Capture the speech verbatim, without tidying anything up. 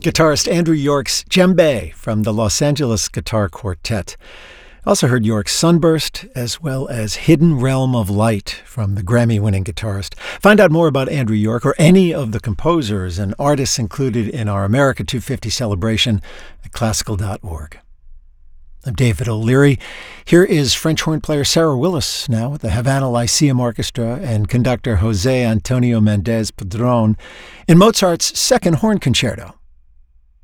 Guitarist Andrew York's Djembe from the Los Angeles Guitar Quartet. Also heard York's Sunburst, as well as Hidden Realm of Light from the Grammy-winning guitarist. Find out more about Andrew York or any of the composers and artists included in our America two fifty celebration at classical dot org. I'm David O'Leary. Here is French horn player Sarah Willis now with the Havana Lyceum Orchestra and conductor José Antonio Méndez Padrón in Mozart's Second Horn Concerto